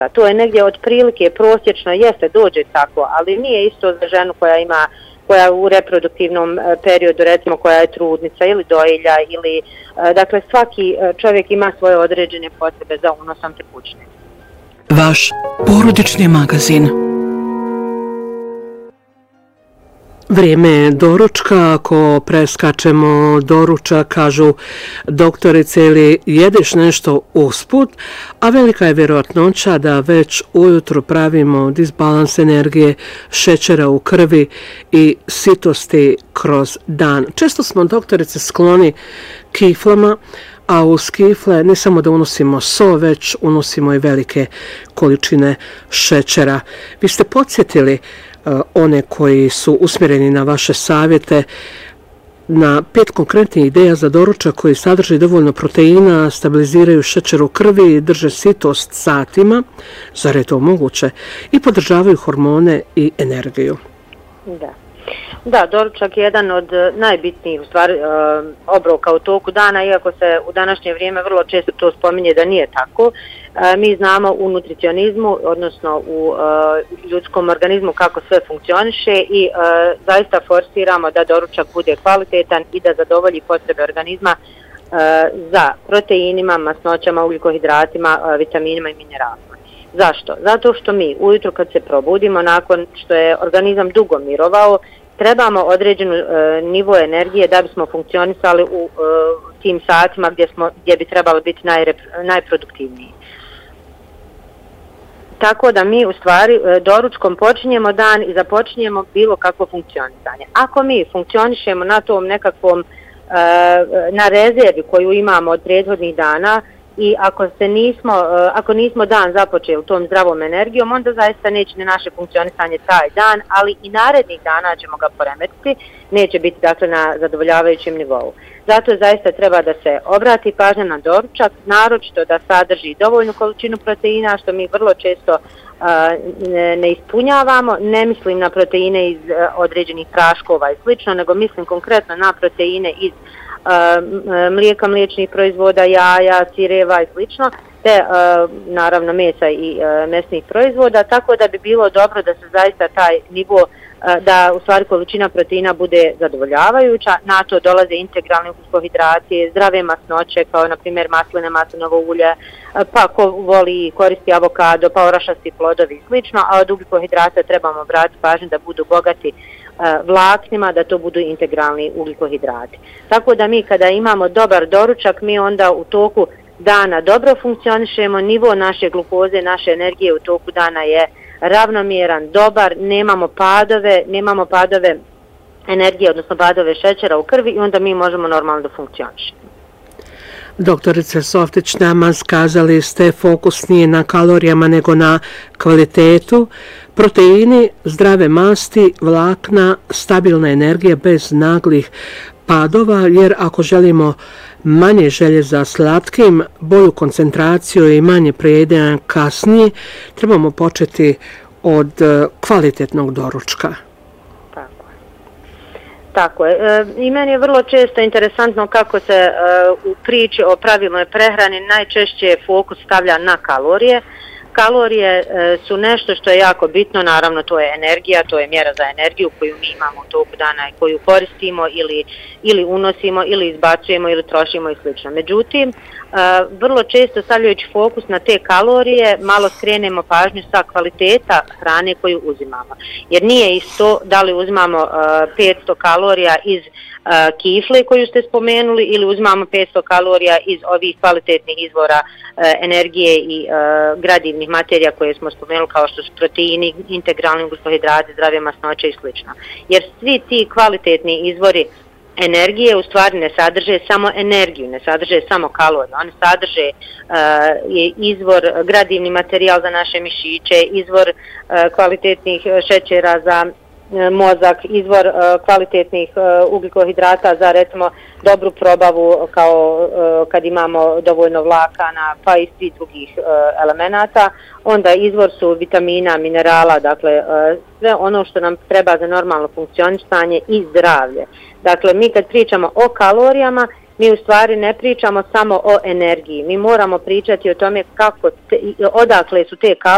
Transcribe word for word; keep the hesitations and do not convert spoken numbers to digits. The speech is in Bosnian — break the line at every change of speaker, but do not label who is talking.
To je negdje otprilike prosječno, jeste dođe tako, ali nije isto za ženu koja ima koja u reproduktivnom periodu, recimo koja je trudnica ili dojilja, ili, dakle svaki čovjek ima svoje određene potrebe za unosom tekućine.
Vaš porodični magazin. Vrijeme je doručka, ako preskačemo doručak, kažu doktorice, ili jedeš nešto usput, a velika je vjerojatnoća da već ujutro pravimo disbalans energije, šećera u krvi i sitosti kroz dan. Često smo, doktorice, skloni kiflama, a uz kifle ne samo da unosimo so, već unosimo i velike količine šećera. Vi ste podsjetili one koji su usmjereni na vaše savjete na pet konkretnih ideja za doručak koji sadrži dovoljno proteina, stabiliziraju šećer u krvi, drže sitost satima, zar je to moguće, i podržavaju hormone i energiju.
Da. Da, doručak je jedan od najbitnijih u stvari obroka u toku dana, iako se u današnje vrijeme vrlo često to spominje da nije tako. Mi znamo u nutricionizmu, odnosno u ljudskom organizmu kako sve funkcioniše i zaista forsiramo da doručak bude kvalitetan i da zadovolji potrebe organizma za proteinima, masnoćama, ugljikohidratima, vitaminima i mineralima. Zašto? Zato što mi ujutro kad se probudimo, nakon što je organizam dugo mirovao, trebamo određenu e, nivo energije da bismo funkcionisali u e, tim satima gdje, smo, gdje bi trebalo biti najrep, najproduktivniji. Tako da mi u stvari e, doručkom počinjemo dan i započinjemo bilo kakvo funkcionisanje. Ako mi funkcionišemo na tom nekakvom, e, na rezervi koju imamo od prethodnih dana, i ako se nismo, ako nismo dan započeli tom zdravom energijom, onda zaista neće ni naše funkcionisanje taj dan, ali i narednih dana ćemo ga poremetiti, neće biti dakle na zadovoljavajućem nivou. Zato zaista treba da se obrati pažnja na doručak, naročito da sadrži dovoljnu količinu proteina, što mi vrlo često uh, ne, ne ispunjavamo. Ne mislim na proteine iz uh, određenih praškova i slično, nego mislim konkretno na proteine iz mlijeka, mliječnih proizvoda, jaja, sireva i slično, te naravno mesa i mesnih proizvoda, tako da bi bilo dobro da se zaista taj nivo, da u stvari količina proteina bude zadovoljavajuća. Na to dolaze integralne ugljikohidrati, zdrave masnoće kao na primjer masline, maslinovo ulje, pa ko voli koristi avokado, pa orašasti plodovi i slično, a od ugljikohidrata trebamo brati pažnju da budu bogati vlaknima, da to budu integralni ugljikohidrati. Tako da mi kada imamo dobar doručak, mi onda u toku dana dobro funkcionišemo, nivo naše glukoze, naše energije u toku dana je ravnomjeran, dobar, nemamo padove, nemamo padove energije, odnosno padove šećera u krvi i onda mi možemo normalno da funkcionišemo.
Doktorice Softić-Namas, kazali ste fokus nije na kalorijama nego na kvalitetu, proteini, zdrave masti, vlakna, stabilna energija bez naglih padova, jer ako želimo manje želje za slatkim, bolju koncentraciju i manje prejedanja kasnije, trebamo početi od kvalitetnog doručka.
Tako je. E, I meni je vrlo često interesantno kako se e, u priči o pravilnoj prehrani najčešće fokus stavlja na kalorije. Kalorije e, su nešto što je jako bitno, naravno to je energija, to je mjera za energiju koju mi imamo u toku dana i koju koristimo ili, ili unosimo ili izbacujemo ili trošimo i sl. Međutim, e, vrlo često stavljajući fokus na te kalorije, malo skrenemo pažnju sa kvaliteta hrane koju uzimamo. Jer nije isto da li uzimamo e, petsto kalorija iz Uh, kifle koju ste spomenuli ili uzmamo petsto kalorija iz ovih kvalitetnih izvora uh, energije i uh, gradivnih materija koje smo spomenuli kao što su proteini, integralni ugljikohidrati, zdrave masnoće i sl. Jer svi ti kvalitetni izvori energije u stvari ne sadrže samo energiju, ne sadrže samo kalorije, oni sadrže uh, izvor, gradivni materijal za naše mišiće, izvor uh, kvalitetnih šećera za mozak, izvor uh, kvalitetnih uh, ugljikohidrata za recimo dobru probavu kao uh, kad imamo dovoljno vlakana pa i svih drugih uh, elemenata. Onda izvor su vitamina, minerala, dakle uh, sve ono što nam treba za normalno funkcionisanje i zdravlje. Dakle, mi kad pričamo o kalorijama, mi u stvari ne pričamo samo o energiji. Mi moramo pričati o tome kako te, odakle su te kalorije